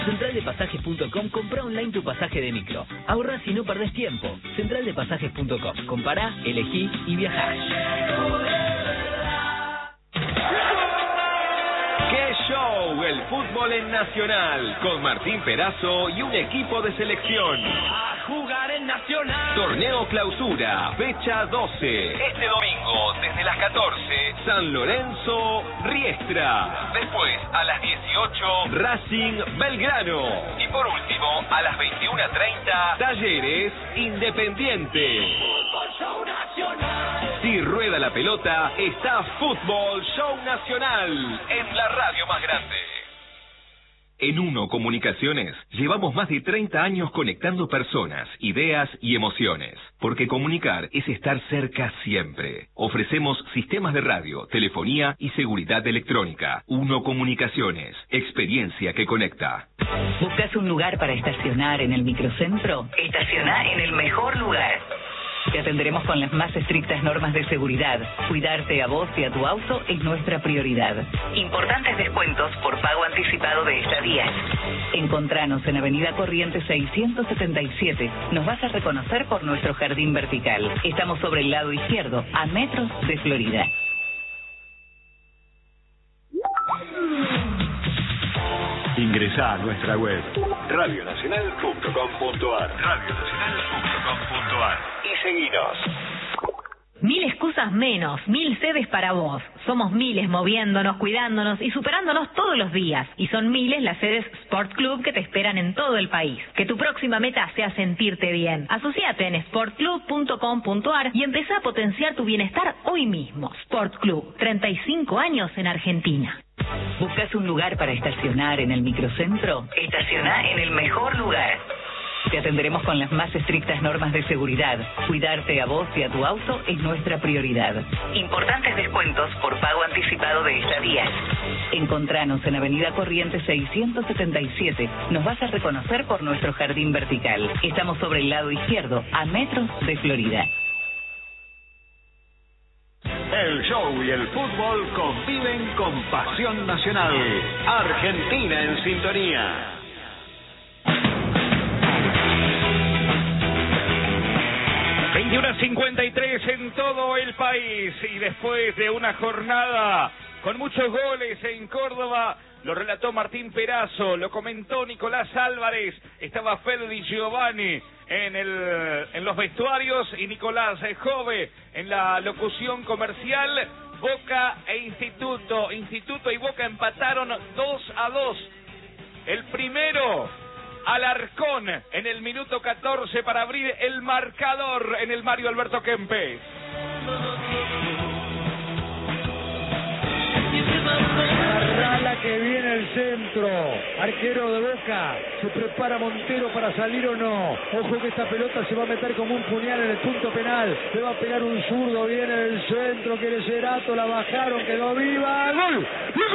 Centraldepasajes.com, compra online tu pasaje de micro. Ahorra si no perdés tiempo. Centraldepasajes.com, compará, elegí y viajá. ¡Qué show! El fútbol en Nacional, con Martín Perazo y un equipo de selección. A jugar en Nacional. Torneo Clausura, fecha 12. Este domingo, desde las 14, San Lorenzo, Riestra. Después, a las 18, Racing, Belgrano. Y por último, a las 21:30, Talleres, Independiente. Fútbol Show Nacional. Si rueda la pelota, está Fútbol Show Nacional en la radio más grande. En Uno Comunicaciones llevamos más de 30 años conectando personas, ideas y emociones. Porque comunicar es estar cerca siempre. Ofrecemos sistemas de radio, telefonía y seguridad electrónica. Uno Comunicaciones, experiencia que conecta. ¿Buscas un lugar para estacionar en el microcentro? Estaciona en el mejor lugar. Te atenderemos con las más estrictas normas de seguridad. Cuidarte a vos y a tu auto es nuestra prioridad. Importantes descuentos por pago anticipado de estadías. Encontranos en Avenida Corrientes 677. Nos vas a reconocer por nuestro jardín vertical. Estamos sobre el lado izquierdo, a metros de Florida. Ingresá a nuestra web radionacional.com.ar y seguinos. 1000 excusas menos, 1000 sedes para vos. Somos miles moviéndonos, cuidándonos y superándonos todos los días. Y son miles las sedes Sport Club que te esperan en todo el país. Que tu próxima meta sea sentirte bien. Asociate en sportclub.com.ar y empezá a potenciar tu bienestar hoy mismo. Sport Club, 35 años en Argentina. ¿Buscas un lugar para estacionar en el microcentro? Estaciona en el mejor lugar. Te atenderemos con las más estrictas normas de seguridad. Cuidarte a vos y a tu auto es nuestra prioridad. Importantes descuentos por pago anticipado de estadías. Encontranos en Avenida Corrientes 677. Nos vas a reconocer por nuestro jardín vertical. Estamos sobre el lado izquierdo, a metros de Florida. El show y el fútbol conviven con pasión nacional. Argentina en sintonía. ...21:53 en todo el país... ...y después de una jornada con muchos goles en Córdoba... ...lo relató Martín Perazo, lo comentó Nicolás Álvarez... ...estaba Fede Di Giovanni en los vestuarios... ...y Nicolás Jove en la locución comercial... Boca e Instituto y Boca empataron 2-2... ...el primero... Alarcón en el minuto 14 para abrir el marcador en el Mario Alberto Kempes. Arrala que viene el centro, arquero de Boca, se prepara Montero para salir o no, ojo que esta pelota se va a meter como un puñal en el punto penal, le va a pegar un zurdo, viene del centro, quiere Cerato, la bajaron, quedó viva, ¡gol! ¡Gol!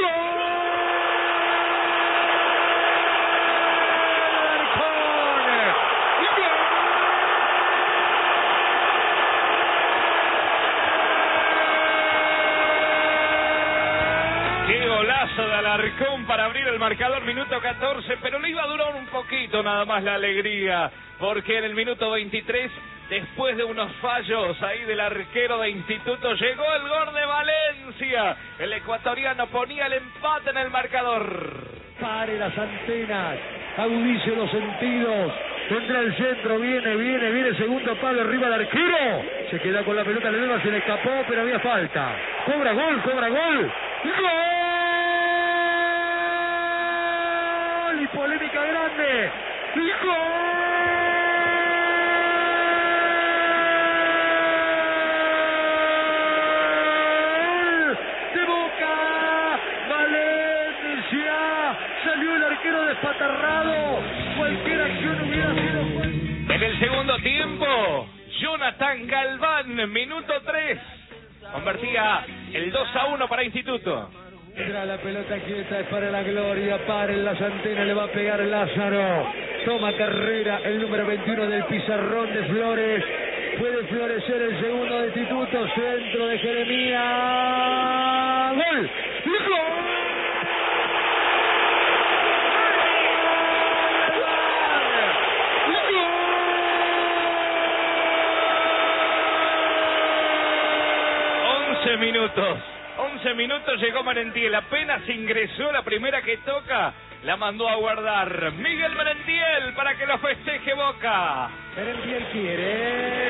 De Alarcón para abrir el marcador, minuto 14, pero le iba a durar un poquito nada más la alegría, porque en el minuto 23, después de unos fallos ahí del arquero de Instituto, llegó el gol de Valencia. El ecuatoriano ponía el empate en el marcador. Pare las antenas, agudice los sentidos, entra el centro, viene, segundo palo, arriba el arquero, se queda con la pelota, se le escapó, pero había falta. Cobra gol, ¡gol! Y polémica grande. ¡Gol! De Boca. Valencia. Salió el arquero despatarrado. Cualquier acción hubiera sido buena. En el segundo tiempo, Jonathan Galván, minuto 3. Convertía el 2-1 para Instituto. Entra la pelota quieta, es para la gloria, paren las antenas, le va a pegar Lázaro. Toma carrera el número 21 del pizarrón de Flores. Puede florecer el segundo de Instituto, centro de Jeremías. ¡Gol! ¡Gol! 11 minutos. 11 minutos llegó Merentiel. Apenas ingresó la primera que toca, la mandó a guardar Miguel Merentiel para que lo festeje Boca. Merentiel quiere.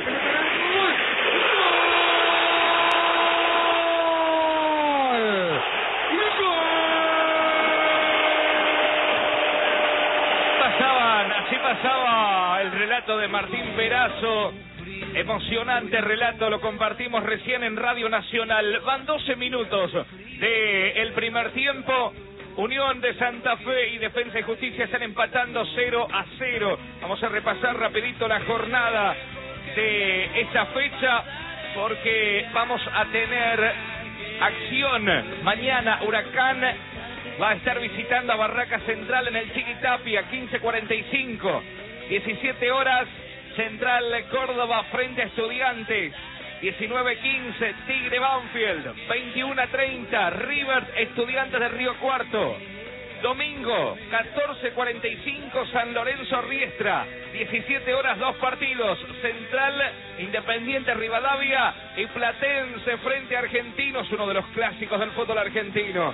Así pasaba el relato de Martín Perazo. Emocionante relato, lo compartimos recién en Radio Nacional. Van 12 minutos del primer tiempo. Unión de Santa Fe y Defensa y Justicia están empatando 0-0. Vamos a repasar rapidito la jornada de esta fecha porque vamos a tener acción. Mañana Huracán va a estar visitando a Barraca Central en el Chiquitapia, 15:45. 17 horas, Central Córdoba frente a Estudiantes. 19:15, Tigre Banfield. 21:30, River Estudiantes de Río Cuarto. Domingo, 14:45, San Lorenzo Riestra. 17 horas, 2 partidos. Central, Independiente Rivadavia y Platense frente a Argentinos, uno de los clásicos del fútbol argentino.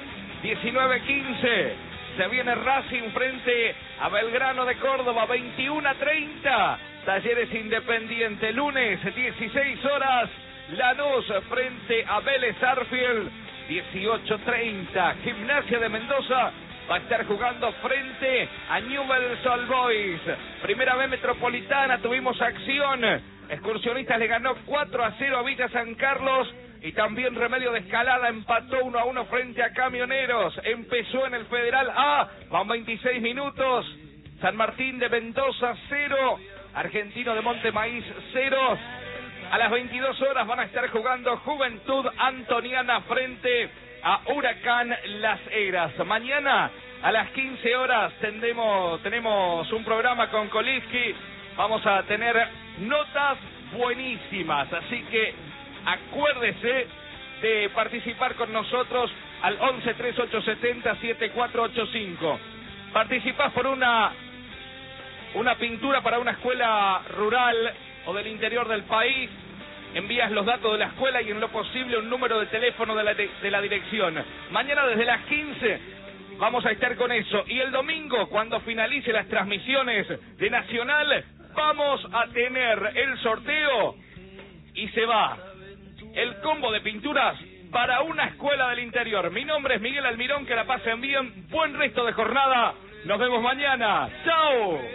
19:15, se viene Racing frente a Belgrano de Córdoba. 21:30, Talleres Independiente. Lunes, 16 horas, Lanús frente a Vélez Arfield. 18:30, Gimnasia de Mendoza va a estar jugando frente a Newell's Old Boys. Primera B Metropolitana, tuvimos acción. Excursionistas le ganó 4-0 a Villa San Carlos. Y también Remedio de Escalada empató 1-1 frente a Camioneros. Empezó en el Federal A, van 26 minutos. San Martín de Mendoza 0, Argentino de Montemaíz 0. A las 22 horas van a estar jugando Juventud Antoniana frente a Huracán Las Heras. Mañana a las 15 horas tenemos un programa con Koliski. Vamos a tener notas buenísimas, así que acuérdese de participar con nosotros al 11-3870-7485. Participás por una pintura para una escuela rural o del interior del país. Envías los datos de la escuela y en lo posible un número de teléfono de la dirección. Mañana desde las 15 vamos a estar con eso. Y el domingo, cuando finalice las transmisiones de Nacional, vamos a tener el sorteo y se va el combo de pinturas para una escuela del interior. Mi nombre es Miguel Almirón, que la pasen bien. Buen resto de jornada. Nos vemos mañana. ¡Chao!